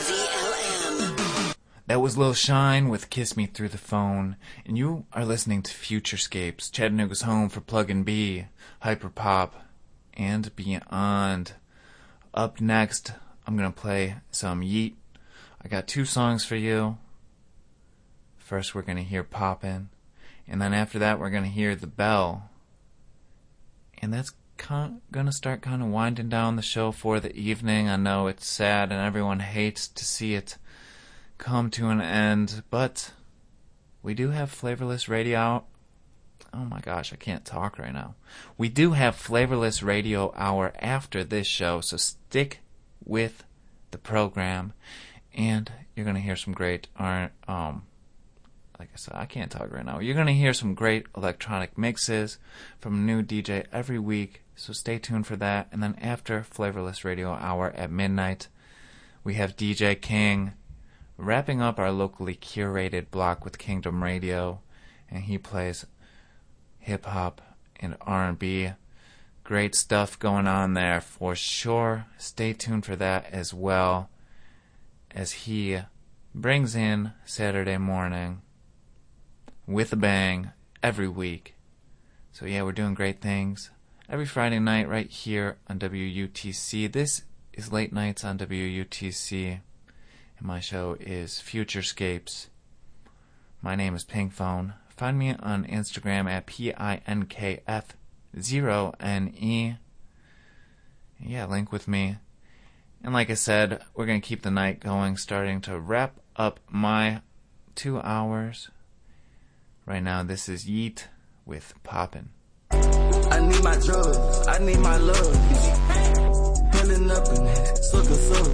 VLM. That was Lil Shine with Kiss Me Through the Phone, and you are listening to Futurescapes, Chattanooga's home for Plug and B, Hyperpop, and beyond. Up next, I'm going to play some Yeat. I got 2 songs for you. First, we're going to hear Poppin', and then after that, we're going to hear The Bell. And that's going to start kind of winding down the show for the evening. I know it's sad and everyone hates to see it come to an end, but we do have Flavorless Radio. Oh my gosh, I can't talk right now. We do have Flavorless Radio Hour after this show, so stick with the program, and you're going to hear some great, like I said, I can't talk right now. You're going to hear some great electronic mixes from a new DJ every week, so stay tuned for that. And then after Flavorless Radio Hour at midnight, we have DJ King wrapping up our locally curated block with Kingdom Radio, and he plays hip-hop and R&B. Great stuff going on there for sure. Stay tuned for that as well, as he brings in Saturday morning with a bang every week. So yeah, we're doing great things every Friday night right here on WUTC. This is Late Nights on WUTC, and my show is Futurescapes. My name is Pinkphone. Find me on Instagram at PINKF0NE. Yeah, link with me. And like I said, we're going to keep the night going, starting to wrap up my 2 hours. Right now, this is Yeat with Poppin'. I need my drugs, I need my love. Pulling up in that sucker.